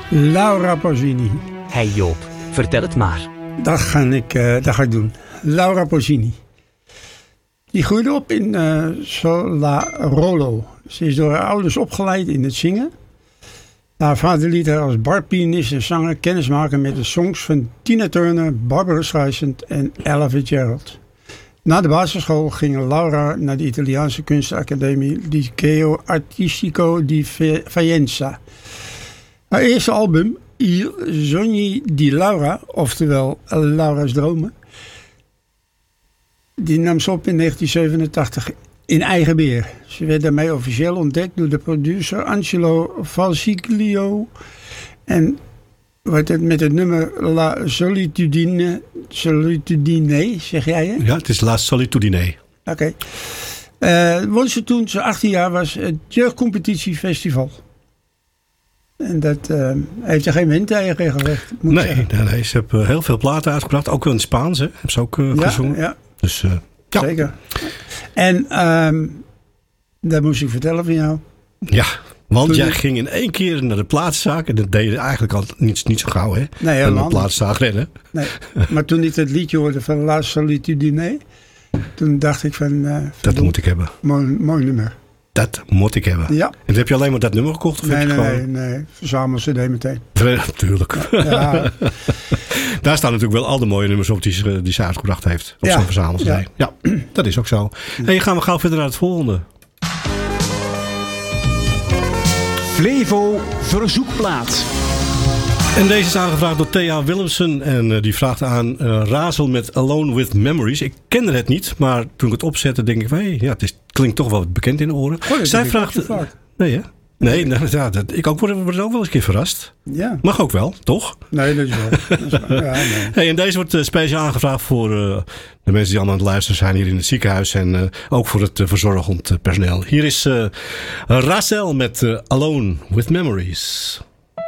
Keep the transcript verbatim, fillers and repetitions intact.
Laura Pausini. Hey Joop, vertel het maar. Dat ga ik, uh, dat ga ik doen. Laura Pausini. Die groeide op in uh, Solarolo. Ze is door haar ouders opgeleid in het zingen. Haar vader liet haar als barpianist en zanger kennismaken met de songs van Tina Turner, Barbara Streisand en Ella Fitzgerald. Na de basisschool ging Laura naar de Italiaanse kunstacademie Liceo Artistico di Faenza. Haar eerste album, I Sogni di Laura, oftewel Laura's Dromen, die nam ze op in negentien zevenentachtig in eigen beheer. Ze werd daarmee officieel ontdekt door de producer Angelo Falsiglio en wordt het met het nummer La Solitudine, Solitudine, zeg jij hè? Ja, het is La Solitudine. Oké. Okay. Uh, won ze toen ze achttien jaar was het Jeugdcompetitiefestival. En dat uh, heeft ze geen wind tegen gelegd. Nee, nee, nee, ze hebben heel veel platen uitgebracht. Ook in het Spaans, hè? Hebben ze ook uh, ja, gezongen. Ja, dus, uh, ja. Zeker. En um, dat moest ik vertellen van jou. Ja, want toen jij ik... ging in één keer naar de plaatszaak. En dat deed je eigenlijk al niet, niet zo gauw, hè? Nee, helemaal naar de plaatszaak rennen. Nee, maar toen ik het liedje hoorde van La Solitudine, toen dacht ik van... Uh, dat moet ik hebben. Mooi, mooi nummer. Dat moet ik hebben. Ja. En heb je alleen maar dat nummer gekocht? Of nee, heb je nee, gewoon... nee, nee. Verzamel C D meteen. Natuurlijk. Ja. Daar staan natuurlijk wel al de mooie nummers op die, die ze uitgebracht heeft. Op ja. zo'n verzamel C D. Ja. ja, dat is ook zo. En hey, gaan we gauw verder naar het volgende. Flevo Verzoekplaat. En deze is aangevraagd door Thea Willemsen. En uh, die vraagt aan uh, Razel met Alone with Memories. Ik kende het niet, maar toen ik het opzette denk ik... Hey, ja, het is, klinkt toch wel bekend in de oren. Oh, Zij vraagt... Nee, hè? Nee, nou, ja, dat, ik ook word, word ook wel eens een keer verrast. Ja. Mag ook wel, toch? Nee, dat is wel. Dat is wel. Ja, nee. Hey, en deze wordt uh, speciaal aangevraagd voor uh, de mensen die allemaal aan het luisteren zijn hier in het ziekenhuis. En uh, ook voor het uh, verzorgend uh, personeel. Hier is uh, Razel met uh, Alone with Memories.